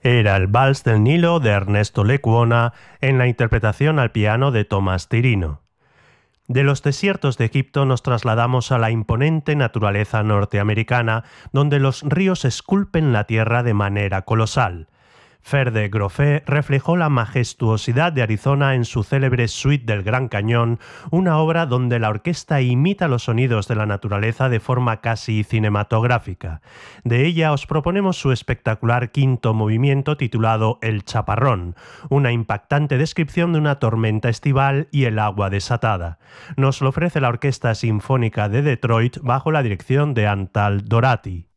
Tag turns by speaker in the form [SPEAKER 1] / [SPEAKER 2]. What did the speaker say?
[SPEAKER 1] Era el Vals del Nilo de Ernesto Lecuona en la interpretación al piano de Tomás Tirino. De los desiertos de Egipto nos trasladamos a la imponente naturaleza norteamericana, donde los ríos esculpen la tierra de manera colosal. Fer de Groffé reflejó la majestuosidad de Arizona en su célebre Suite del Gran Cañón, una obra donde la orquesta imita los sonidos de la naturaleza de forma casi cinematográfica. De ella os proponemos su espectacular quinto movimiento titulado El Chaparrón, una impactante descripción de una tormenta estival y el agua desatada. Nos lo ofrece la Orquesta Sinfónica de Detroit bajo la dirección de Antal Dorati.